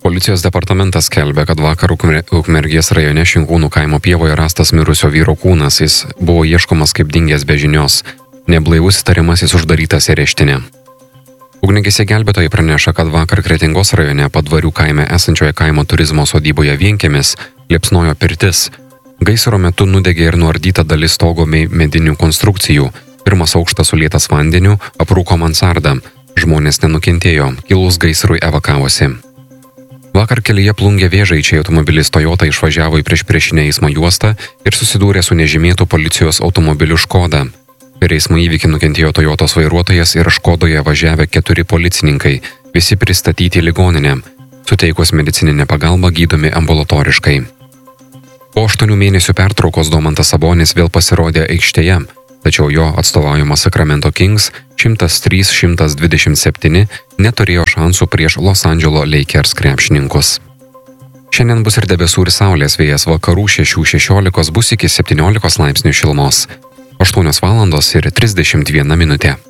Policijos departamentas skelbia, kad vakar Ukmergės rajone Šinkūnų kaimo pievoje rastas mirusio vyro kūnas. Jis buvo ieškomas kaip dingęs be žinios. Neblaivus įtariamasis uždarytas į areštinę. Ugniagesiai gelbėtojai praneša, kad vakar Kretingos rajone Padvarių kaime esančioje kaimo turizmo sodyboje Vienkiemis liepsnojo pirtis. Gaisro metu nudegė ir nuardyta dalis stogo medinių konstrukcijų. Pirmas aukštas sulietas vandeniu, aprūko mansarda. Žmonės nenukentėjo, kilus gaisrui evakavosi. Vakar kelyje Plungė Vėžaičiai automobilis Toyota išvažiavo į priešpriešinę eismo juostą ir susidūrė su nežymėtu policijos automobiliu Škoda. Per eismo įvykį nukentėjo Toyotos vairuotojas ir Škodoje važiavę 4 policininkai, visi pristatyti į ligoninę. Suteikus medicininę pagalbą gydomi ambulatoriškai. Po 8 mėnesių pertraukos Domantas Sabonis vėl pasirodė aikštėje, tačiau jo atstovaujama Sacramento Kings 103-127 neturėjo šansų prieš Los Andželo Lakers krepšininkus. Šiandien bus ir debesų ir saulės, vėjas vakarų 6-16 bus iki 17 laipsnių šilumos. 8 valandos ir 31 minutė.